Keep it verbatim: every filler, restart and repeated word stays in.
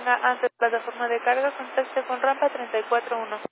mantenga ante plataforma de carga, contacte con rampa treinta y cuatro uno.